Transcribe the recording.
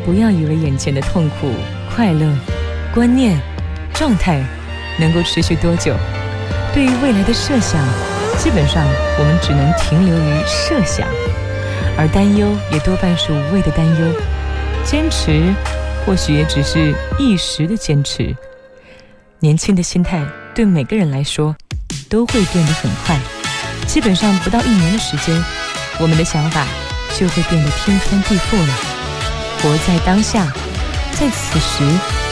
不要以为眼前的痛苦、快乐、观念、状态能够持续多久。对于未来的设想，基本上我们只能停留于设想，而担忧也多半是无谓的担忧。坚持或许也只是一时的坚持。年轻的心态对每个人来说都会变得很快，基本上不到1年的时间，我们的想法就会变得天翻地覆了。活在当下，在此时